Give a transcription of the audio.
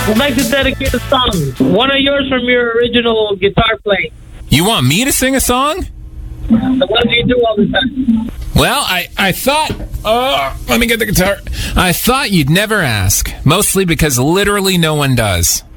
I'd like to dedicate a song. One of yours from your original guitar playing. You want me to sing a song? The ones you do all the time. Well, I thought... let me get the guitar. I thought you'd never ask. Mostly because literally no one does.